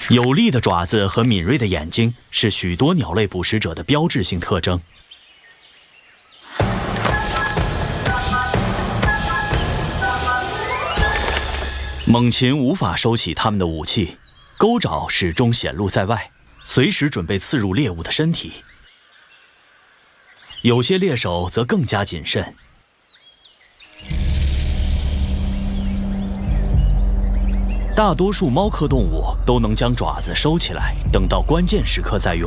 有力的爪子和敏锐的眼睛是许多鸟类捕食者的标志性特征。猛禽无法收起它们的武器，钩爪始终显露在外，随时准备刺入猎物的身体。有些猎手则更加谨慎。大多数猫科动物都能将爪子收起来，等到关键时刻再用。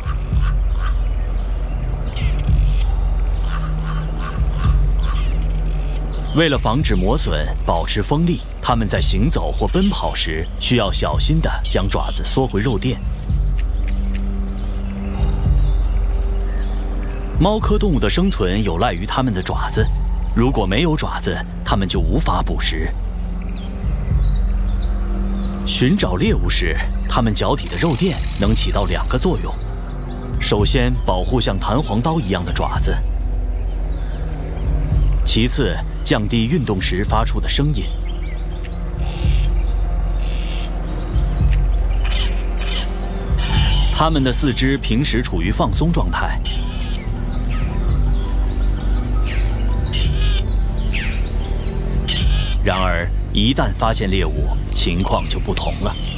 为了防止磨损、保持锋利，它们在行走或奔跑时需要小心地将爪子缩回肉垫。猫科动物的生存有赖于它们的爪子，如果没有爪子，它们就无法捕食。寻找猎物时，它们脚底的肉垫能起到2个作用：首先，保护像弹簧刀一样的爪子；其次，降低运动时发出的声音。它们的四肢平时处于放松状态，然而一旦发现猎物，情况就不同了。